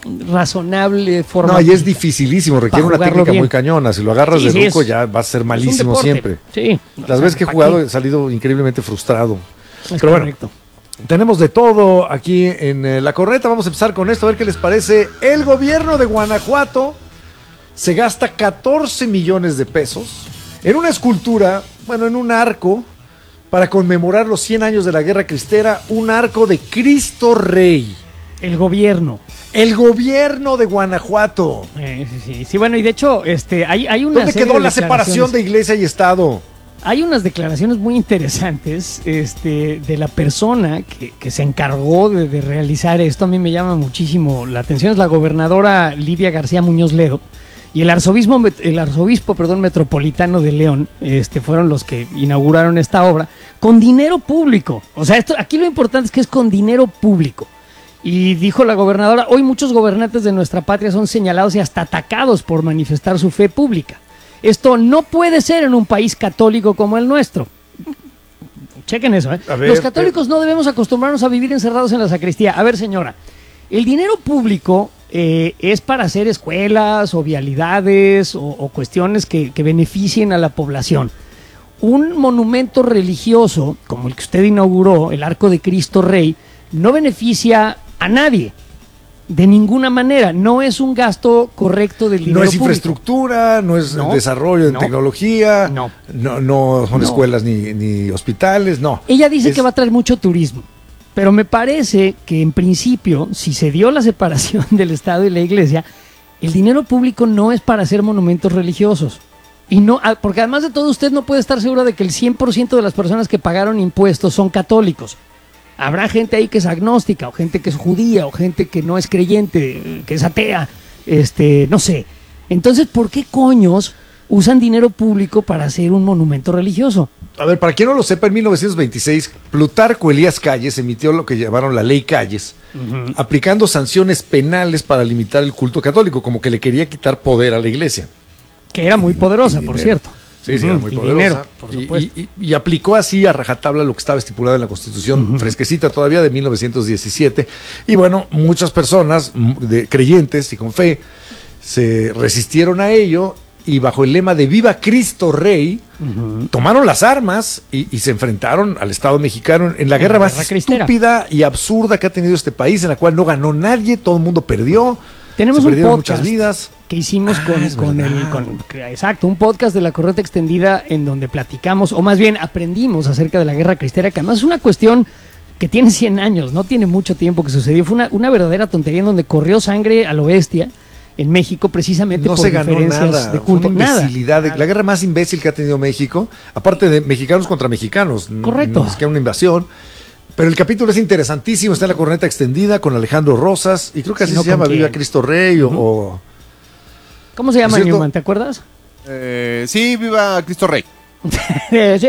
razonable forma. No, y es dificilísimo, requiere una técnica muy cañona. Si lo agarras de ruco ya va a ser malísimo siempre. Sí. Las veces que he jugado he salido increíblemente frustrado. Pero correcto. Bueno, tenemos de todo aquí en La Corneta. Vamos a empezar con esto, a ver qué les parece. El gobierno de Guanajuato se gasta 14 millones de pesos en una escultura, bueno, en un arco, para conmemorar los 100 años de la Guerra Cristera, un arco de Cristo Rey. El gobierno de Guanajuato. Sí, bueno, y de hecho, hay una. ¿Dónde quedó la separación de iglesia y Estado? Hay unas declaraciones muy interesantes de la persona que se encargó de realizar esto. A mí me llama muchísimo la atención. Es la gobernadora Lidia García Muñoz Ledo y el arzobispo metropolitano de León. Fueron los que inauguraron esta obra con dinero público. O sea, aquí lo importante es que es con dinero público. Y dijo la gobernadora: hoy muchos gobernantes de nuestra patria son señalados y hasta atacados por manifestar su fe pública. Esto no puede ser en un país católico como el nuestro. Chequen eso, ¿eh? Los católicos no debemos acostumbrarnos a vivir encerrados en la sacristía. A ver, señora, el dinero público es para hacer escuelas o vialidades o cuestiones que beneficien a la población. Un monumento religioso, como el que usted inauguró, el Arco de Cristo Rey, no beneficia a nadie. De ninguna manera, no es un gasto correcto del dinero público. No es infraestructura, no es desarrollo en tecnología, no son escuelas ni hospitales, no. Ella dice que va a traer mucho turismo, pero me parece que en principio, si se dio la separación del Estado y la Iglesia, el dinero público no es para hacer monumentos religiosos. Y no, porque además de todo, usted no puede estar segura de que el 100% de las personas que pagaron impuestos son católicos. Habrá gente ahí que es agnóstica, o gente que es judía, o gente que no es creyente, que es atea, no sé. Entonces, ¿por qué coños usan dinero público para hacer un monumento religioso? A ver, para quien no lo sepa, en 1926, Plutarco Elías Calles emitió lo que llamaron la Ley Calles, aplicando sanciones penales para limitar el culto católico, como que le quería quitar poder a la iglesia. Que era muy poderosa, por cierto. Sí, era muy poderosa. Dinero, por supuesto. Y aplicó así a rajatabla lo que estaba estipulado en la Constitución, fresquecita todavía, de 1917. Y bueno, muchas personas creyentes y con fe se resistieron a ello y bajo el lema de Viva Cristo Rey, tomaron las armas y se enfrentaron al Estado mexicano en la guerra más estúpida y absurda que ha tenido este país, en la cual no ganó nadie, todo el mundo perdió. Tenemos un podcast muchas vidas que hicimos un podcast de La Corneta Extendida, en donde platicamos, o más bien aprendimos acerca de la Guerra Cristera, que además es una cuestión que tiene 100 años, no tiene mucho tiempo que sucedió. Fue una verdadera tontería en donde corrió sangre a lo bestia en México, precisamente por diferencias de culto. La guerra más imbécil que ha tenido México, aparte de mexicanos contra mexicanos. Correcto. Es que era una invasión. Pero el capítulo es interesantísimo, está en La Corneta Extendida con Alejandro Rosas, y creo que así se llama, Viva Cristo Rey o... ¿Cómo se llama, Newman? ¿Te acuerdas? Sí, Viva Cristo Rey. Sí.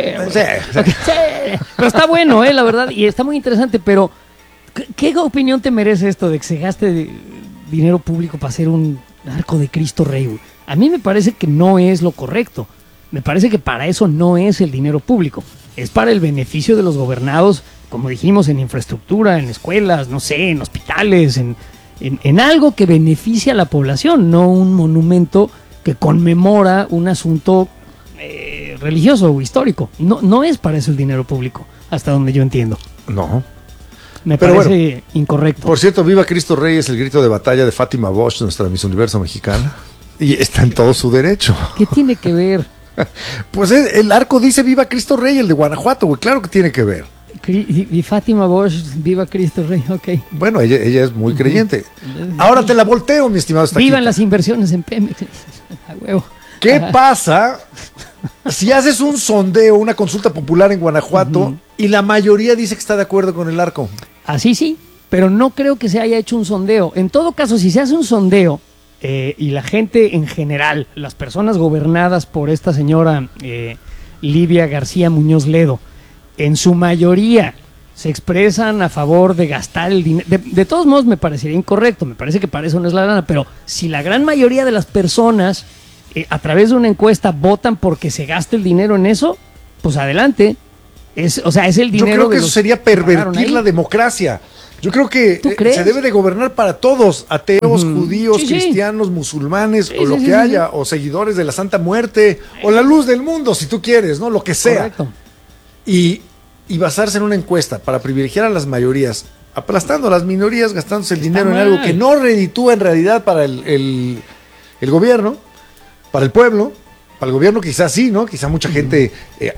Pero está bueno, la verdad, y está muy interesante, pero ¿qué opinión te merece esto de que se gaste dinero público para hacer un arco de Cristo Rey? A mí me parece que no es lo correcto. Me parece que para eso no es el dinero público. Es para el beneficio de los gobernados, como dijimos, en infraestructura, en escuelas, no sé, en hospitales, en algo que beneficie a la población, no un monumento que conmemora un asunto religioso o histórico. No es para eso el dinero público, hasta donde yo entiendo. No. Me parece incorrecto. Por cierto, Viva Cristo Rey es el grito de batalla de Fátima Bosch, nuestra Miss Universo mexicana, y está en todo su derecho. ¿Qué tiene que ver? Pues el arco dice Viva Cristo Rey, el de Guanajuato, güey, claro que tiene que ver. Y Fátima Bosch, Viva Cristo Rey, ok. Bueno, ella es muy creyente. Ahora te la volteo, mi estimado Estaquita. Vivan las inversiones en Pemex. A huevo. ¿Qué pasa si haces un sondeo, una consulta popular en Guanajuato y la mayoría dice que está de acuerdo con el arco? Así sí, pero no creo que se haya hecho un sondeo. En todo caso, si se hace un sondeo y la gente en general, las personas gobernadas por esta señora Lidia García Muñoz Ledo, en su mayoría se expresan a favor de gastar el dinero. De todos modos me parecería incorrecto, me parece que para eso no es la lana, pero si la gran mayoría de las personas a través de una encuesta votan porque se gaste el dinero en eso, pues adelante. Es el dinero. Yo creo que eso sería pervertir la democracia. Yo creo que se debe de gobernar para todos, ateos, judíos, cristianos, musulmanes, o lo que haya, o seguidores de la Santa Muerte, o la luz del mundo, si tú quieres, ¿no? Lo que sea. Correcto. Y basarse en una encuesta para privilegiar a las mayorías, aplastando a las minorías, gastándose el dinero en algo que no reditúa en realidad para el gobierno, para el pueblo, para el gobierno quizás sí, ¿no? Quizá mucha gente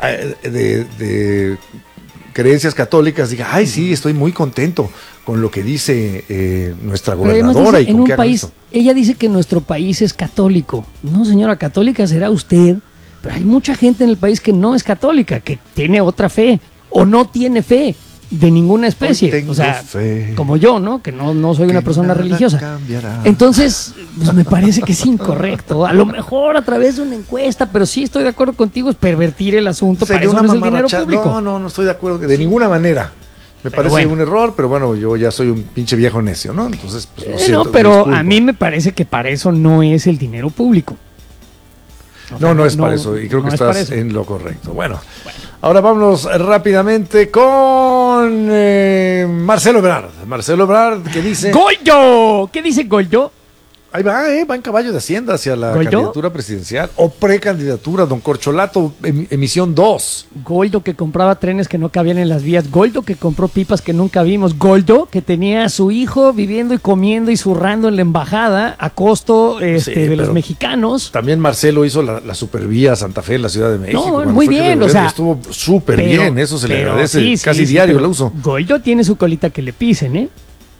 de creencias católicas diga, ay, sí, estoy muy contento con lo que dice nuestra gobernadora dice, y con qué país. Ella dice que nuestro país es católico. No, señora, católica será usted, pero hay mucha gente en el país que no es católica, que tiene otra fe o no tiene fe de ninguna especie, o sea, como yo, ¿no? Que no soy una persona religiosa. Cambiará. Entonces, pues me parece que es incorrecto. A lo mejor a través de una encuesta, pero sí estoy de acuerdo contigo, es pervertir el asunto. Para eso no es el dinero público. No estoy de acuerdo de ninguna manera. Me parece un error, pero bueno, yo ya soy un pinche viejo necio, ¿no? Entonces, pues lo siento, pero disculpo. A mí me parece que para eso no es el dinero público. O sea, no es para eso, y creo que estás en lo correcto. Bueno, ahora vámonos rápidamente con Marcelo Ebrard. Marcelo Ebrard, ¿qué dice? ¡Goyo! ¿Qué dice Goyo? Ahí va en caballo de Hacienda hacia la candidatura presidencial o precandidatura, don Corcholato, emisión 2. Goldo que compraba trenes que no cabían en las vías, Goldo que compró pipas que nunca vimos, Goldo que tenía a su hijo viviendo y comiendo y zurrando en la embajada a costo de los mexicanos. También Marcelo hizo la supervía Santa Fe en la Ciudad de México. No, muy bien, o sea. Estuvo súper bien, eso se le agradece, casi diario lo uso. Goldo tiene su colita que le pisen, ¿eh?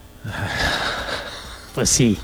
Pues sí.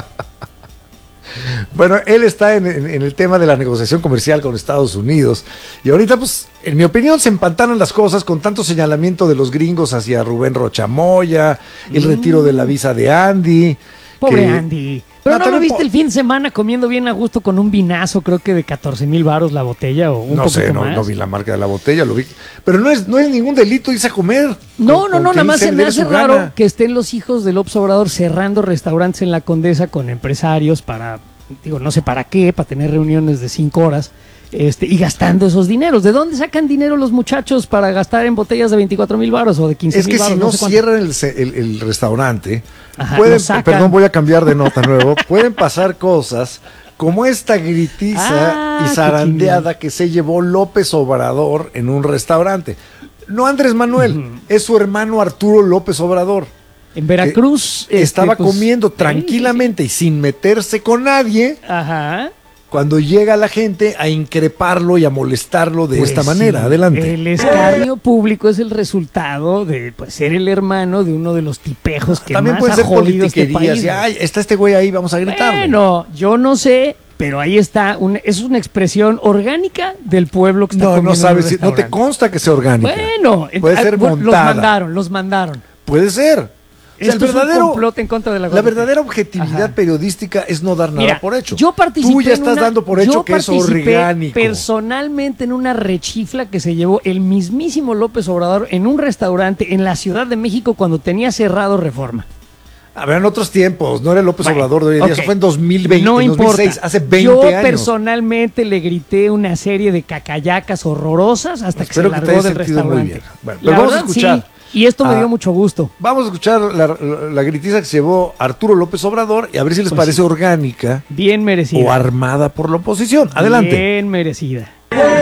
Bueno, él está en el tema de la negociación comercial con Estados Unidos y ahorita, pues, en mi opinión, se empantanan las cosas con tanto señalamiento de los gringos hacia Rubén Rocha Moya, el retiro de la visa de Andy. Pobre Andy. Pero no lo viste el fin de semana comiendo bien a gusto con un vinazo, creo que de 14,000 varos la botella o un poquito más. No vi la marca de la botella, lo vi. Pero no es ningún delito irse a comer. No, nada más se me hace raro que estén los hijos de López Obrador cerrando restaurantes en la Condesa con empresarios para, no sé para qué, para tener reuniones de 5 horas. Y gastando esos dineros. ¿De dónde sacan dinero los muchachos para gastar en botellas de 24,000 varos o de 15,000 varos? Es que si no cierran el restaurante, perdón, voy a cambiar de nota nuevo, pueden pasar cosas como esta gritiza y zarandeada que se llevó López Obrador en un restaurante. No Andrés Manuel, es su hermano Arturo López Obrador. En Veracruz. Estaba comiendo tranquilamente y sin meterse con nadie. Ajá. Cuando llega la gente a increparlo y a molestarlo de esta manera. Adelante. El escarnio público es el resultado de ser el hermano de uno de los tipejos que también más ha jodido este país. Ay, está este güey ahí, vamos a gritar. Bueno, yo no sé, pero ahí está. Es una expresión orgánica del pueblo que está comiendo. No sabes, no te consta que sea orgánica. Bueno, puede ser montada. Los mandaron. Puede ser. O sea, es un complot en contra de la verdadera objetividad periodística es no dar nada por hecho. Yo participé. Tú ya estás dando por hecho que es orgánico. Personalmente en una rechifla que se llevó el mismísimo López Obrador en un restaurante en la Ciudad de México cuando tenía cerrado Reforma. A ver, en otros tiempos, no era López Obrador de hoy en día, eso fue en 2020, no 2006, importa. hace 20 Yo años. Yo personalmente le grité una serie de cacayacas horrorosas hasta que se largó del restaurante. Muy bien. Bueno, pero vamos a escuchar. Sí. Y esto me dio mucho gusto. Vamos a escuchar la gritiza que se llevó Arturo López Obrador y a ver si les parece orgánica. Bien merecida. O armada por la oposición. Adelante. Bien merecida.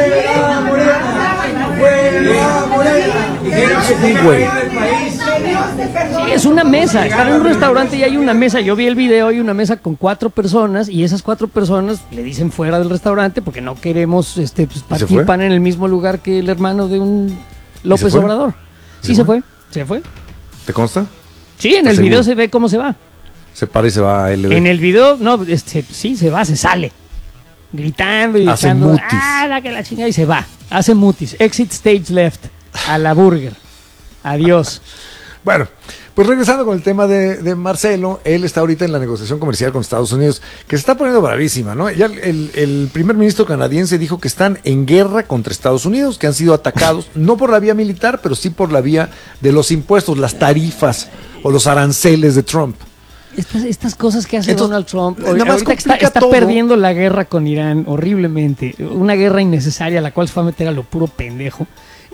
Sí, es una mesa. Están en un restaurante y hay una mesa. Yo vi el video, hay una mesa con 4 personas y esas 4 personas le dicen fuera del restaurante porque no queremos partir pan en el mismo lugar que el hermano de un López Obrador. Sí, se fue. ¿Te consta? Sí, en el video se ve cómo se va. Se para y se va a LB. En el video, no, sí, se va, se sale. Gritando y hace echando. Mutis. Que la chingada y se va. Hace mutis. Exit stage left. A la burger. Adiós. Bueno, pues regresando con el tema de Marcelo, él está ahorita en la negociación comercial con Estados Unidos, que se está poniendo bravísima, ¿no? Ya el primer ministro canadiense dijo que están en guerra contra Estados Unidos, que han sido atacados, no por la vía militar, pero sí por la vía de los impuestos, las tarifas o los aranceles de Trump. Estas cosas que hace Donald Trump, ahorita que está perdiendo la guerra con Irán horriblemente, una guerra innecesaria, la cual se fue a meter a lo puro pendejo.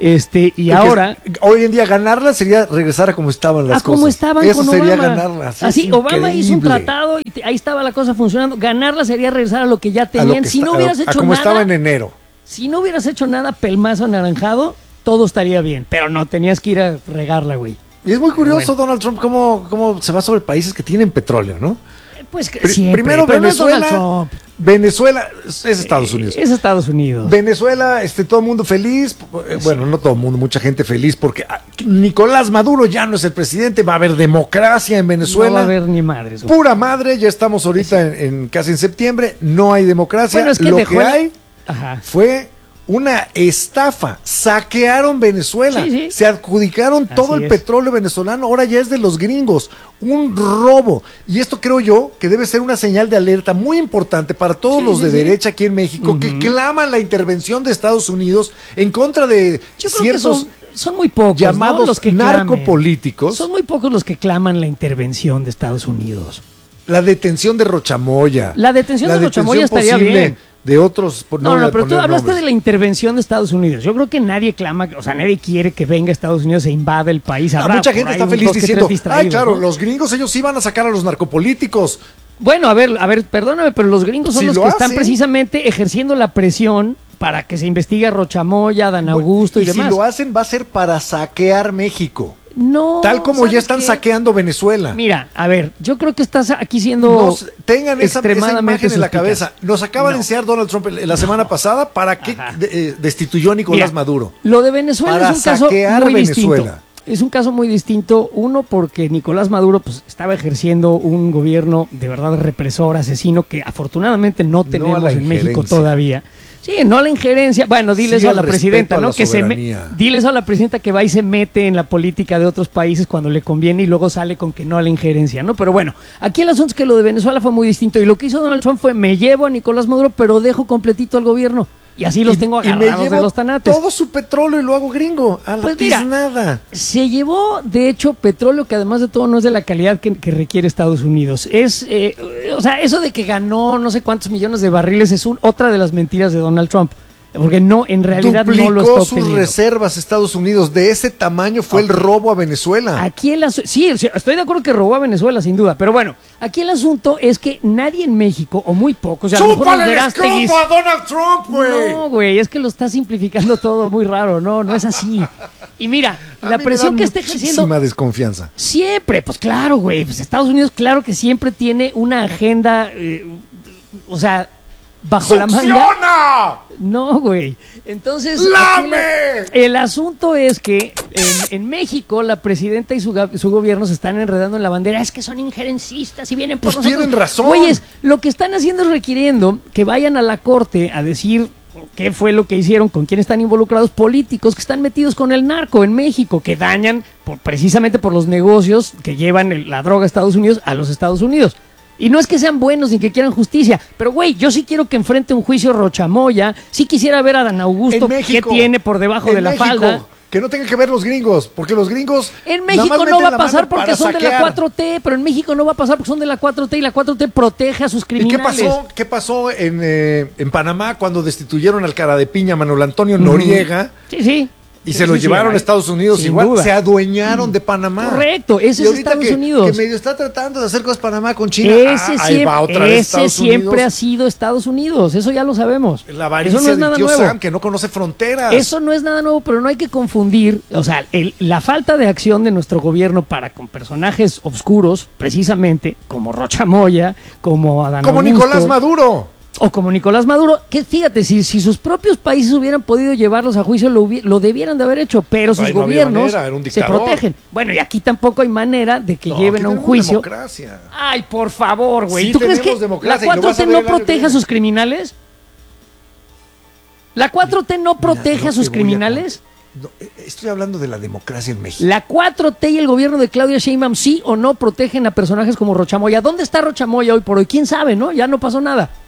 Y ahora hoy en día ganarla sería regresar a como estaban las cosas. Como estaban eso con sería Obama. Ganarla. Así, Obama hizo un tratado y ahí estaba la cosa funcionando. Ganarla sería regresar a lo que ya tenían. Si no hubieras hecho como nada, estaba en enero. Si no hubieras hecho nada, pelmazo anaranjado, todo estaría bien. Pero no, tenías que ir a regarla, güey. Y es muy curioso, Donald Trump, cómo se va sobre países que tienen petróleo, ¿no? Pues siempre, primero Venezuela. Venezuela es Estados Unidos. Es Estados Unidos. Venezuela, todo el mundo feliz. Bueno, no todo el mundo, mucha gente feliz porque Nicolás Maduro ya no es el presidente. Va a haber democracia en Venezuela. No va a haber ni madres. Pura madre, ya estamos ahorita casi en septiembre. No hay democracia. Bueno, es que lo que hay fue una estafa. Saquearon Venezuela. Sí. Se adjudicaron todo el petróleo venezolano. Ahora ya es de los gringos. Un robo. Y esto creo yo que debe ser una señal de alerta muy importante para todos los de derecha aquí en México que claman la intervención de Estados Unidos en contra de ciertos son muy pocos llamados los que narcopolíticos. Son muy pocos los que claman la intervención de Estados Unidos. La detención de Rochamoya. La detención de Rochamoya estaría bien. De otros. No, pero tú hablaste de la intervención de Estados Unidos. Yo creo que nadie clama, o sea, nadie quiere que venga Estados Unidos e invada el país. Mucha gente está feliz diciendo, ay, claro, los gringos, ellos sí van a sacar a los narcopolíticos. Bueno, a ver, perdóname, pero los gringos son los que están precisamente ejerciendo la presión para que se investigue a Rochamoya, Dan Augusto y demás. Si lo hacen, va a ser para saquear México. No. Tal como ya están saqueando Venezuela. Mira, a ver, yo creo que estás aquí siendo tengan esa imagen en la suspicaz. cabeza. Nos acaba de enseñar Donald Trump la semana pasada para que destituyó a Nicolás Maduro. Lo de Venezuela para es un caso muy distinto. Es un caso muy distinto, uno porque Nicolás Maduro pues estaba ejerciendo un gobierno de verdad represor, asesino, que afortunadamente no tenemos en México todavía. Sí, no a la injerencia. Bueno, diles a la presidenta, ¿no? Diles a la presidenta que va y se mete en la política de otros países cuando le conviene y luego sale con que no a la injerencia, ¿no? Pero bueno, aquí el asunto es que lo de Venezuela fue muy distinto y lo que hizo Donald Trump fue me llevo a Nicolás Maduro, pero dejo completito al gobierno. Y así los tengo agarrados de los tanates. Todo su petróleo y lo hago gringo. A la nada. Se llevó, de hecho, petróleo que además de todo no es de la calidad que requiere Estados Unidos. O sea, eso de que ganó no sé cuántos millones de barriles es otra de las mentiras de Donald Trump. Porque no, en realidad no lo está obteniendo. Sus reservas Estados Unidos. De ese tamaño fue el robo a Venezuela. Aquí sí, estoy de acuerdo que robó a Venezuela, sin duda. Pero bueno, aquí el asunto es que nadie en México, o muy pocos, ¡chúpale el escroto a Donald Trump, güey! No, güey, es que lo está simplificando todo muy raro. No es así. Y mira, la presión que está ejerciendo... Muchísima desconfianza. Siempre, pues claro, güey. Pues Estados Unidos, claro que siempre tiene una agenda, o sea... bajo la manga. No, güey. Entonces, el asunto es que en México la presidenta y su gobierno se están enredando en la bandera. Es que son injerencistas y vienen por nosotros. Tienen razón. Güeyes, lo que están haciendo es requiriendo que vayan a la corte a decir qué fue lo que hicieron, con quién están involucrados políticos que están metidos con el narco en México, que dañan precisamente por los negocios que llevan la droga a Estados Unidos a los Estados Unidos. Y no es que sean buenos ni que quieran justicia, pero güey, yo sí quiero que enfrente un juicio Rochamoya, sí quisiera ver a Dan Augusto qué tiene por debajo de la falda. Que no tengan que ver los gringos, porque los gringos... En México no va a pasar porque son de la 4T, pero en México no va a pasar porque son de la 4T y la 4T protege a sus criminales. ¿Y qué pasó en Panamá cuando destituyeron al cara de piña Manuel Antonio Noriega? Sí. Y se lo llevaron a Estados Unidos igual, duda. Se adueñaron de Panamá. Correcto, ese es Estados Unidos. Que medio está tratando de hacer cosas Panamá con China. Ahí va otra vez Estados Unidos. Siempre ha sido Estados Unidos, eso ya lo sabemos. La avaricia eso no es nada nuevo. Sam, que no conoce fronteras. Eso no es nada nuevo, pero no hay que confundir, o sea, la falta de acción de nuestro gobierno para con personajes oscuros, precisamente, como Rochamoya, como Adán Augusto, Nicolás Maduro. O como Nicolás Maduro, que fíjate, si sus propios países hubieran podido llevarlos a juicio, lo debieran de haber hecho, pero sus gobiernos se protegen. Bueno, y aquí tampoco hay manera de que lleven a un juicio. Democracia. Ay, por favor, güey. Sí, ¿Tú crees que la 4T no protege a sus criminales? ¿La 4T no protege a sus criminales? No, estoy hablando de la democracia en México. La 4T y el gobierno de Claudia Sheinbaum sí o no protegen a personajes como Rochamoya. ¿Dónde está Rochamoya hoy por hoy? ¿Quién sabe, no? Ya no pasó nada.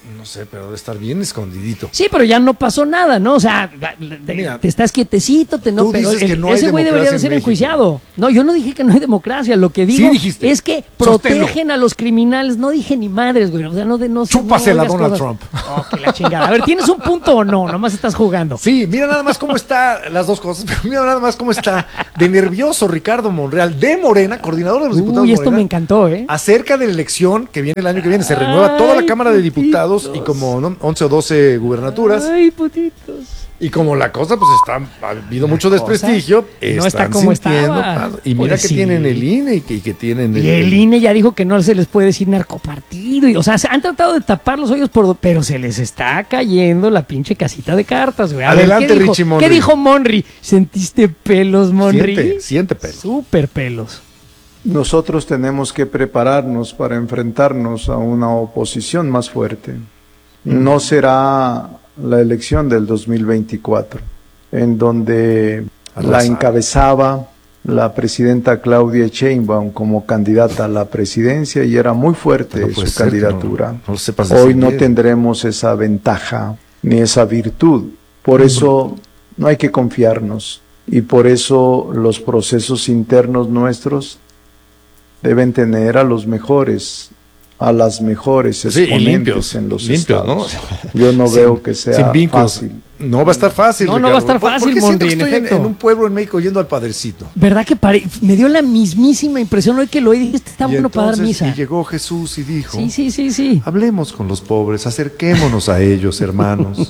No sé, pero debe estar bien escondidito. Sí, pero ya no pasó nada, ¿no? O sea, mira, te estás quietecito, tú pero dices que no hay ese güey debería de ser enjuiciado. No, yo no dije que no hay democracia, lo que digo es que protegen a los criminales, no dije ni madres, güey, o sea, no chúpasela Donald Trump. Oh, que la chingada. A ver, ¿tienes un punto o no? Nomás estás jugando. Sí, mira nada más cómo está las dos cosas, pero mira nada más cómo está de nervioso Ricardo Monreal de Morena, coordinador de los diputados Uy, esto Morena, me encantó, acerca de la elección que viene el año que viene. Se renueva toda la Cámara de Diputados y como 11 o 12 gubernaturas. Ay, putitos. Y como la cosa, pues ha habido mucho desprestigio, no está como estaba. Y mira que tienen el INE y que tienen el INE ya dijo que no se les puede decir narcopartido. O sea, se han tratado de tapar los hoyos, pero se les está cayendo la pinche casita de cartas, güey. Adelante, Richie Monri. ¿Qué dijo Monri? ¿Sentiste pelos, Monri? Siente pelos. Súper pelos. Nosotros tenemos que prepararnos para enfrentarnos a una oposición más fuerte. No será la elección del 2024, en donde la encabezaba la presidenta Claudia Sheinbaum como candidata a la presidencia y era muy fuerte su candidatura. Hoy no tendremos esa ventaja ni esa virtud. Por eso no hay que confiarnos y por eso los procesos internos nuestros deben tener a los mejores, a las mejores exponentes en los estados. ¿No? Yo no veo que sea fácil. No va a estar fácil, No va a estar fácil, Monri, estoy en un pueblo en México yendo al Padrecito. ¿Verdad que me dio la mismísima impresión hoy que lo oí? Dijiste, está bueno para dar misa. Y llegó Jesús y dijo, sí. Hablemos con los pobres, acerquémonos a ellos, hermanos.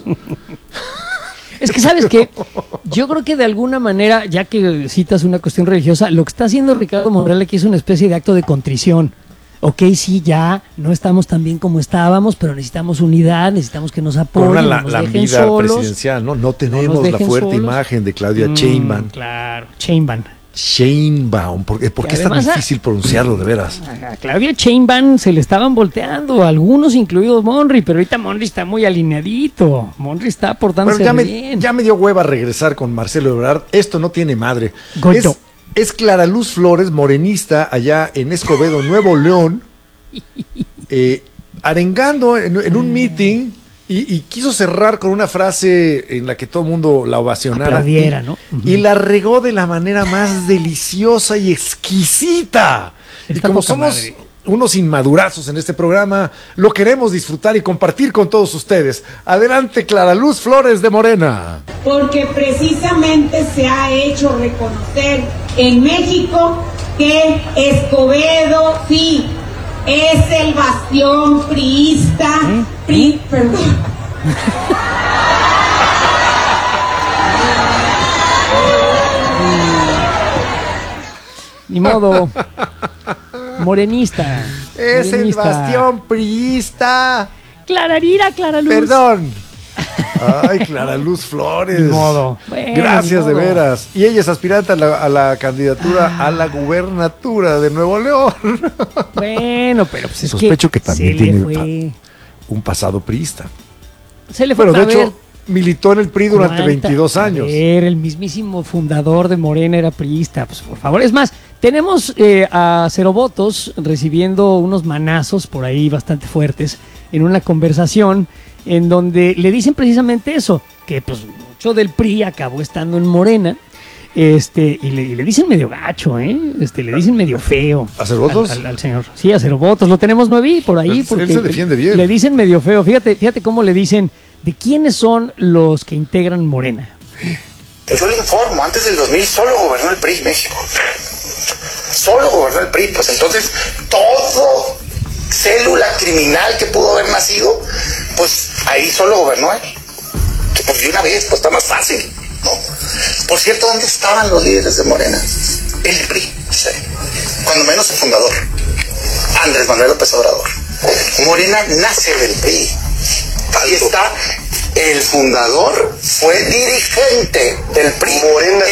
Es que, ¿sabes qué? Yo creo que de alguna manera, ya que citas una cuestión religiosa, lo que está haciendo Ricardo Monreal aquí es una especie de acto de contrición. Ok, sí, ya no estamos tan bien como estábamos, pero necesitamos unidad, necesitamos que nos apoyen, no nos dejen vida solos. Presidencial, no tenemos la fuerte imagen de Claudia Sheinbaum. Claro, Sheinbaum. ¿Por qué es tan difícil pronunciarlo, de veras? A Claudia Sheinbaum se le estaban volteando, algunos incluidos Monri, pero ahorita Monri está muy alineadito. Monri está portándose bien. Ya me dio hueva regresar con Marcelo Ebrard. Esto no tiene madre. Es Clara Luz Flores, morenista, allá en Escobedo, Nuevo León, arengando en un meeting y quiso cerrar con una frase en la que todo el mundo la ovacionara. Aplaudiera, ¿no? Y la regó de la manera más deliciosa y exquisita. Y como somos unos inmadurazos en este programa, lo queremos disfrutar y compartir con todos ustedes. Adelante, Clara Luz Flores de Morena. Porque precisamente se ha hecho reconocer en México que Escobedo sí es el bastión priista. Perdón. Ni modo. Morenista. Es el bastión priista. Clara Luz. Perdón. Ay, Clara Luz Flores. Ni modo. Bueno, gracias, de veras. Y ella es aspirante a la candidatura a la gubernatura de Nuevo León. Bueno, pero pues sospecho que también tiene un pasado priista. Se le fue. Pero de hecho militó en el PRI durante 22 años. El mismísimo fundador de Morena era priista, pues por favor. Es más, tenemos a Cero Votos recibiendo unos manazos por ahí bastante fuertes en una conversación en donde le dicen precisamente eso, que pues mucho del PRI acabó estando en Morena, y le dicen medio gacho, le dicen medio feo. ¿A Cero Votos? Al señor. Sí, a Cero Votos, lo tenemos nuevo por ahí. Pues porque él se defiende bien. Le dicen medio feo, fíjate cómo le dicen, ¿de quiénes son los que integran Morena? Yo le informo, antes del 2000 solo gobernó el PRI México. Solo gobernó el PRI, pues entonces todo célula criminal que pudo haber nacido, pues ahí solo gobernó él. Pues de una vez, pues está más fácil, ¿no? Por cierto, ¿dónde estaban los líderes de Morena? El PRI, sí. Cuando menos el fundador, Andrés Manuel López Obrador. Morena nace del PRI. Y está el fundador fue dirigente del PRI. Morena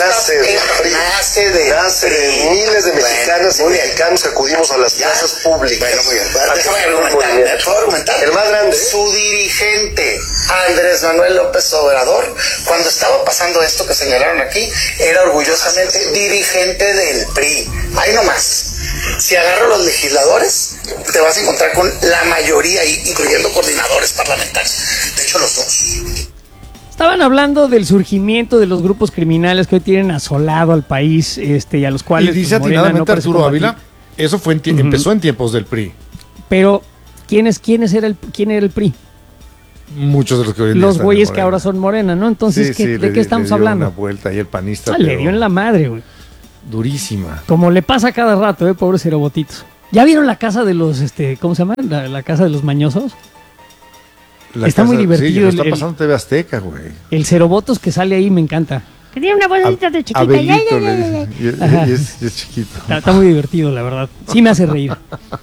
nace de miles de mexicanas y mexicanos que acudimos a las plazas públicas. Bueno, muy bien. Déjame argumentar. El más grande. Su dirigente, Andrés Manuel López Obrador, cuando estaba pasando esto que señalaron aquí, era orgullosamente dirigente del PRI. Ahí nomás. Si agarro los legisladores, te vas a encontrar con la mayoría, incluyendo coordinadores parlamentarios. De hecho, los dos. Estaban hablando del surgimiento de los grupos criminales que hoy tienen asolado al país, y a los cuales... Y dice atinadamente Arturo Ávila, eso fue empezó en tiempos del PRI. Pero, ¿quién era el PRI? Muchos de los que hoy en los güeyes que ahora son Morena, ¿no? Entonces, ¿de qué estamos hablando? Una vuelta y el panista. Le dio en la madre, güey. Durísima. Como le pasa cada rato, pobres cerobotitos. ¿Ya vieron la casa de los, ¿cómo se llama? La casa de los mañosos. Está muy divertido. Sí, está pasando en TV Azteca, güey. El cerobotos que sale ahí me encanta. Que tiene una bolsita de chiquita. Abelito le dicen. Y es chiquito. Está muy divertido, la verdad. Sí me hace reír.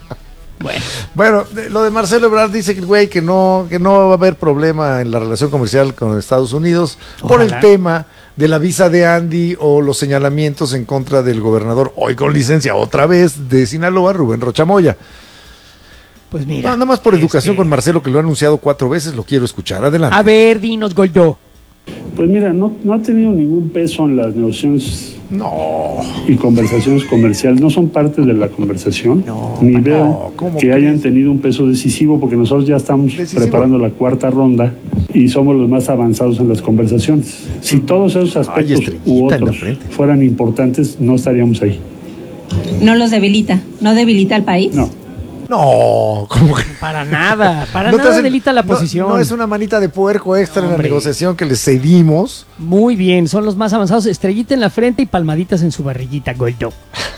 Bueno, lo de Marcelo Ebrard dice que güey que no va a haber problema en la relación comercial con Estados Unidos. Ojalá. Por el tema de la visa de Andy o los señalamientos en contra del gobernador, hoy con licencia otra vez, de Sinaloa, Rubén Rocha Moya. Pues mira. Nada más por educación con Marcelo, que lo ha anunciado 4 veces, lo quiero escuchar. Adelante. A ver, dinos, Goldó. Pues mira, no ha tenido ningún peso en las negociaciones y conversaciones comerciales. No son parte de la conversación. Ni veo que hayan tenido un peso decisivo, porque nosotros ya estamos preparando la 4ª ronda y somos los más avanzados en las conversaciones. Si todos esos aspectos u otros fueran importantes, no estaríamos ahí. ¿No los debilita? ¿No debilita al país? No, como que... Para nada debilita la posición. No es una manita de puerco extra en la negociación que les cedimos. Muy bien, son los más avanzados. Estrellita en la frente y palmaditas en su barriguita, Goldo.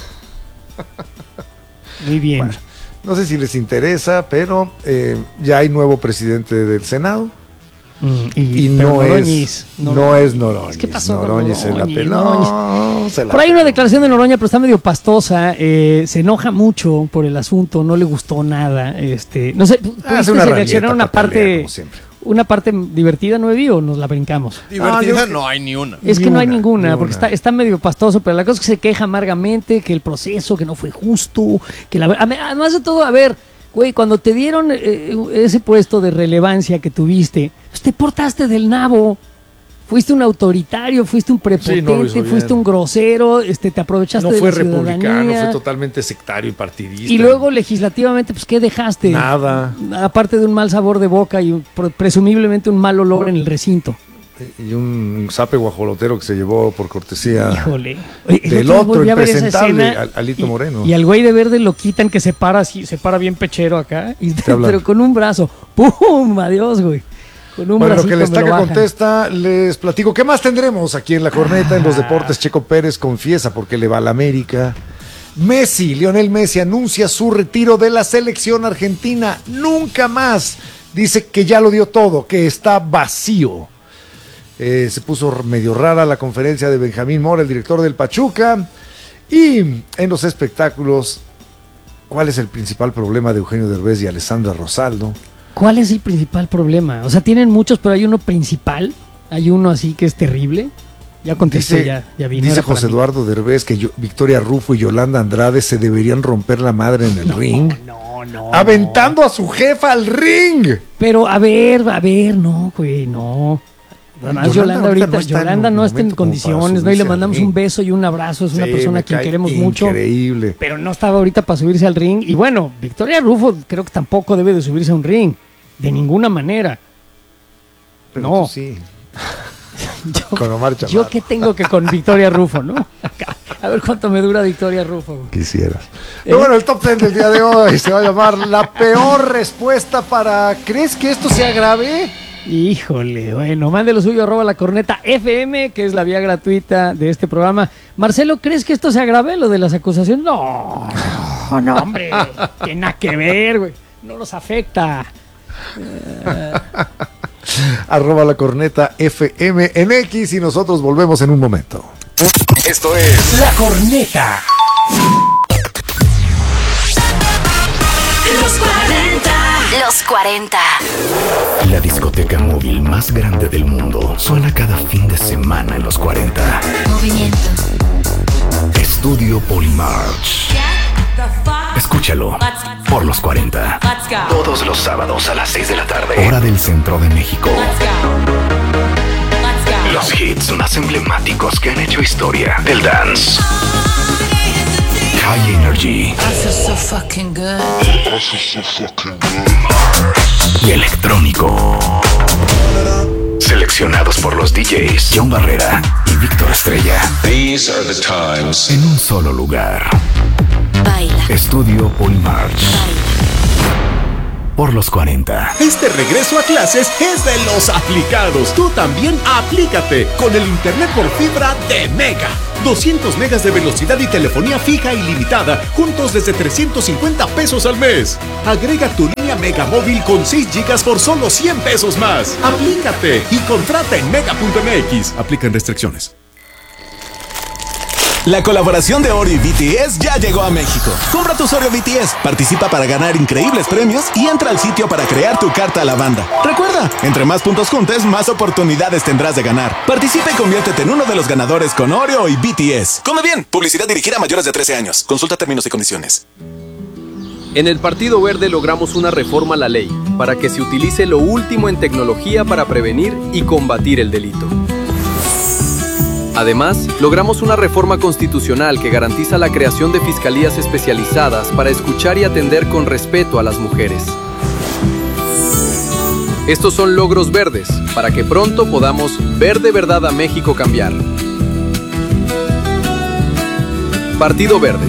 Muy bien. Bueno, no sé si les interesa, pero ya hay nuevo presidente del Senado. Y no es Noroñez. ¿Qué pasó? Noroñez se la peló. Por ahí una declaración de Noroña, pero está medio pastosa. Se enoja mucho por el asunto, no le gustó nada. No sé, ¿pudiste seleccionar una parte divertida, no vi, o nos la brincamos? Divertida no hay ni una. Es que no hay ninguna, porque está medio pastoso, pero la cosa es que se queja amargamente, que el proceso, que no fue justo, que además de todo, a ver, güey, cuando te dieron ese puesto de relevancia que tuviste, pues te portaste del nabo. Fuiste un autoritario, fuiste un prepotente, fuiste un grosero, te aprovechaste de la ciudadanía. No fue republicano, fue totalmente sectario y partidista. Y luego legislativamente, pues ¿qué dejaste? Nada. Aparte de un mal sabor de boca y presumiblemente un mal olor en el recinto. Y un zape guajolotero que se llevó por cortesía. Híjole. Del otro impresentable, Alito Moreno. Y al güey de verde lo quitan, que se para así, se para bien pechero acá, pero con un brazo. ¡Pum! Adiós, güey. Bueno, lo que les Taca contesta, les platico. ¿Qué más tendremos aquí en la corneta? En los deportes, Checo Pérez confiesa por qué le va a la América. Lionel Messi anuncia su retiro de la selección argentina. Nunca más. Dice que ya lo dio todo, que está vacío. Se puso medio rara la conferencia de Benjamín Mora, el director del Pachuca. Y en los espectáculos, ¿cuál es el principal problema de Eugenio Derbez y Alessandra Rosaldo? ¿Cuál es el principal problema? O sea, tienen muchos, pero hay uno principal. Hay uno así que es terrible. Ya contesté, ya vi. Dice José Eduardo Derbez que Victoria Rufo y Yolanda Andrade se deberían romper la madre en el ring. No. Aventando a su jefa al ring. Pero a ver, no, güey, no. Además, Yolanda no está en condiciones, ¿no? Y le mandamos un beso y un abrazo. Es una persona a quien queremos mucho. Increíble. Pero no estaba ahorita para subirse al ring. Y bueno, Victoria Rufo creo que tampoco debe de subirse a un ring. De ninguna manera. Pero no. Sí. Con Omar Chaparro. Yo qué tengo que con Victoria Rufo, ¿no? A ver cuánto me dura Victoria Rufo. Quisieras. Pero bueno, el top 10 del día de hoy se va a llamar la peor respuesta para... ¿Crees que esto sea grave? Híjole, bueno, mande lo suyo, @lacorneta.fm, que es la vía gratuita de este programa. Marcelo, ¿crees que esto sea grave, lo de las acusaciones? No, hombre, tiene nada que ver, güey, no nos afecta. @lacorneta.fm en X y nosotros volvemos en un momento. Esto es La Corneta. Los 40. Los 40. La discoteca móvil más grande del mundo suena cada fin de semana en los 40. Movimiento. Estudio Polymarch. Escúchalo por los 40. Todos los sábados a las 6 de la tarde. Hora del centro de México. Los hits más emblemáticos que han hecho historia del dance. High Energy. I feel so fucking good. Y electrónico. Seleccionados por los DJs John Barrera y Víctor Estrella. These are the times. En un solo lugar. Baila. Estudio Polymarch. Por los 40. Este regreso a clases es de los aplicados. Tú también aplícate con el internet por fibra de Mega. 200 megas de velocidad y telefonía fija ilimitada, juntos desde 350 pesos al mes. Agrega tu línea Mega móvil con 6 gigas por solo 100 pesos más. Aplícate y contrata en mega.mx. Aplican restricciones. La colaboración de Oreo y BTS ya llegó a México. Compra tus Oreo BTS, participa para ganar increíbles premios y entra al sitio para crear tu carta a la banda. Recuerda, entre más puntos juntes, más oportunidades tendrás de ganar. Participa y conviértete en uno de los ganadores con Oreo y BTS. Come bien, publicidad dirigida a mayores de 13 años. Consulta términos y condiciones. En el Partido Verde logramos una reforma a la ley para que se utilice lo último en tecnología para prevenir y combatir el delito. Además, logramos una reforma constitucional que garantiza la creación de fiscalías especializadas para escuchar y atender con respeto a las mujeres. Estos son logros verdes, para que pronto podamos ver de verdad a México cambiar. Partido Verde.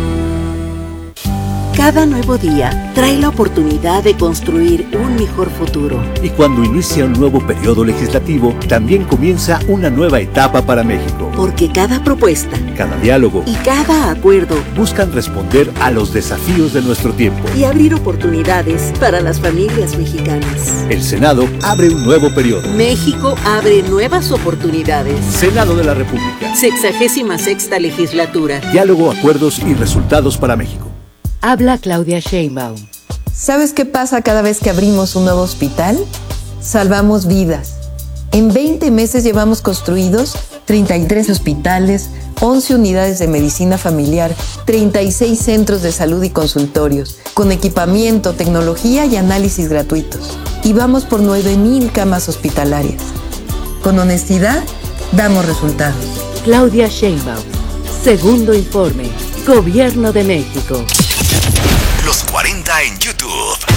Cada nuevo día trae la oportunidad de construir un mejor futuro. Y cuando inicia un nuevo periodo legislativo, también comienza una nueva etapa para México. Porque cada propuesta, cada diálogo y cada acuerdo buscan responder a los desafíos de nuestro tiempo y abrir oportunidades para las familias mexicanas. El Senado abre un nuevo periodo. México abre nuevas oportunidades. Senado de la República. 66ª legislatura. Diálogo, acuerdos y resultados para México. Habla Claudia Sheinbaum. ¿Sabes qué pasa cada vez que abrimos un nuevo hospital? Salvamos vidas. En 20 meses llevamos construidos 33 hospitales, 11 unidades de medicina familiar, 36 centros de salud y consultorios, con equipamiento, tecnología y análisis gratuitos. Y vamos por 9,000 camas hospitalarias. Con honestidad, damos resultados. Claudia Sheinbaum. Segundo informe. Gobierno de México. Los 40 en YouTube.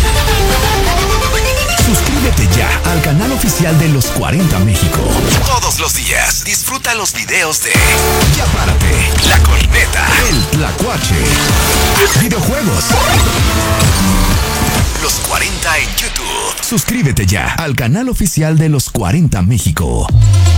Suscríbete ya al canal oficial de Los 40 México. Todos los días disfruta los videos de Ya Párate, La Corneta, El Tlacuache, videojuegos. Los 40 en YouTube. Suscríbete ya al canal oficial de Los 40 México.